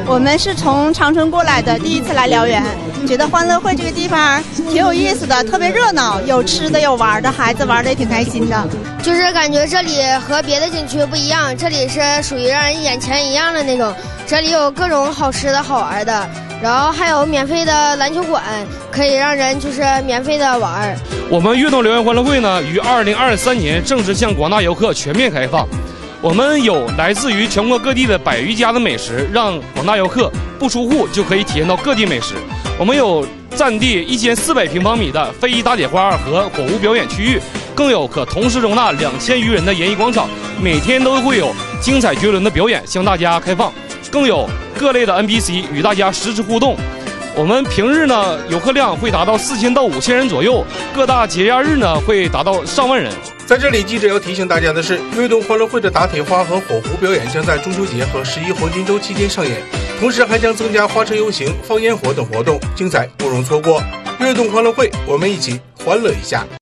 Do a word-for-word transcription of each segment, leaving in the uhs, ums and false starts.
我们是从长春过来的，第一次来辽源，觉得欢乐会这个地方挺有意思的，特别热闹，有吃的有玩的，孩子玩的也挺开心的。 就是感觉这里和别的景区不一样，这里是属于让人眼前一亮的那种，这里有各种好吃的好玩的，然后还有免费的篮球馆，可以让人就是免费的玩。 我们悦动辽源欢乐会呢，于二零二三年正式向广大游客全面开放。我们有来自于全国各地的百余家的美食，让广大游客不出户就可以体验到各地美食。我们有占地一千四百平方米的非遗打铁花和火舞表演区域，更有可同时容纳两千余人的演艺广场，每天都会有精彩绝伦的表演向大家开放，更有各类的 N P C 与大家实时互动。我们平日呢，游客量会达到四千到五千人左右，各大节假日呢会达到上万人。 在这里，记者要提醒大家的是，悦动欢乐会的打铁花和火狐表演将在中秋节和十一黄金周期间上演，同时还将增加花车游行、放烟火等活动，精彩不容错过。悦动欢乐会，我们一起欢乐一下。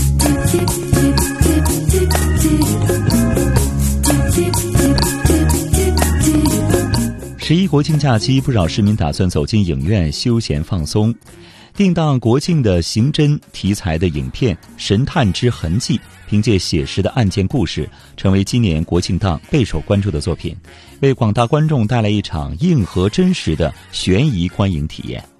十一国庆假期，不少市民打算走进影院休闲放松。定档国庆的刑侦题材的影片《神探之痕迹》，凭借写实的案件故事，成为今年国庆档备受关注的作品，为广大观众带来一场硬核真实的悬疑观影体验。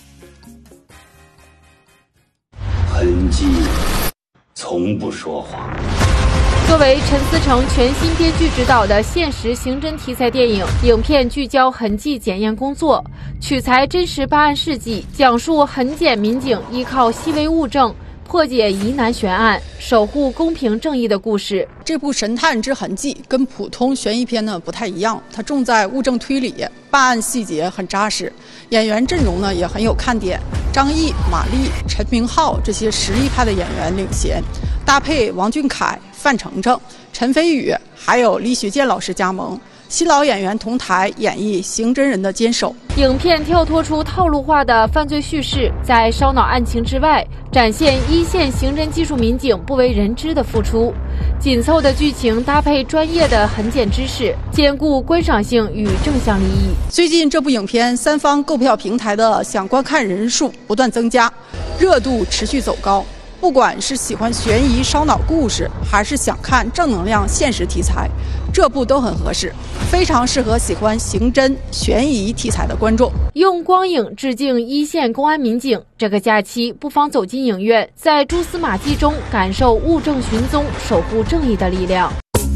痕迹从不说谎。 作为陈思诚全新编剧执导的现实刑侦题材电影，影片聚焦痕迹检验工作，取材真实办案事迹，讲述痕检民警依靠细微物证破解疑难悬案，守护公平正义的故事。 这部《神探之痕迹》跟普通悬疑片呢不太一样，它重在物证推理，办案细节很扎实，演员阵容呢也很有看点。张译、马丽、陈明昊这些实力派的演员领衔，搭配王俊凯、范丞丞、陈飞宇，还有李雪健老师加盟，新老演员同台演绎刑侦人的坚守。 影片跳脱出套路化的犯罪叙事，在烧脑案情之外，展现一线刑侦技术民警不为人知的付出。紧凑的剧情搭配专业的痕检知识，兼顾观赏性与正向利益。 最近这部影片三方购票平台的想观看人数不断增加，热度持续走高。不管是喜欢悬疑烧脑故事，还是想看正能量现实题材，这部都很合适，非常适合喜欢刑侦悬疑题材的观众。 用光影致敬一线公安民警，这个假期不妨走进影院，在蛛丝马迹中感受物证寻踪、守护正义的力量。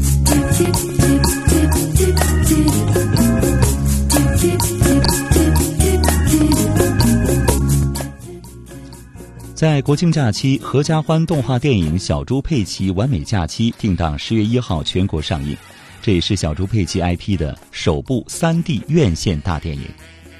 在国庆假期，合家欢动画电影《小猪佩奇完美假期》定档十月一号全国上映，这也是小猪佩奇 I P 的首部 三 D 院线大电影。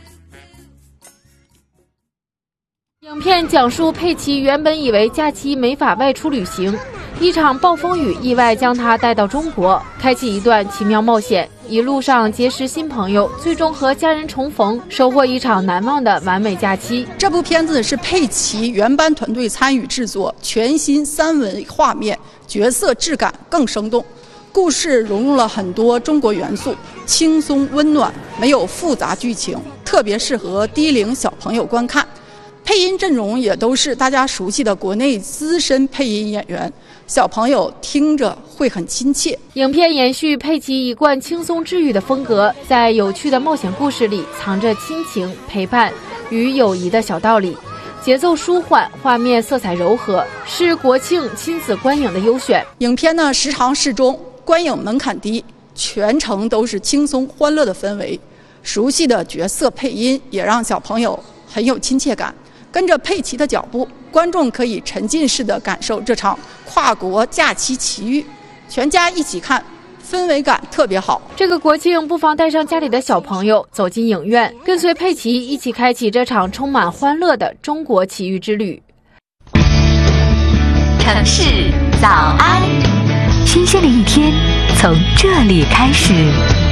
影片讲述佩奇原本以为假期没法外出旅行，一场暴风雨意外将他带到中国，开启一段奇妙冒险，一路上结识新朋友，最终和家人重逢，收获一场难忘的完美假期。 这部片子是佩奇原班团队参与制作，全新三维画面，角色质感更生动，故事融入了很多中国元素，轻松温暖，没有复杂剧情，特别适合低龄小朋友观看。配音阵容也都是大家熟悉的国内资深配音演员，小朋友听着会很亲切。 影片延续佩奇一贯轻松治愈的风格，在有趣的冒险故事里藏着亲情、陪伴与友谊的小道理，节奏舒缓，画面色彩柔和，是国庆亲子观影的优选。 影片呢时长适中，观影门槛低，全程都是轻松欢乐的氛围，熟悉的角色配音也让小朋友很有亲切感。跟着佩奇的脚步，观众可以沉浸式的感受这场跨国假期奇遇，全家一起看，氛围感特别好。 这个国庆不妨带上家里的小朋友走进影院，跟随佩奇一起开启这场充满欢乐的中国奇遇之旅。 城市早安，新鲜的一天从这里开始。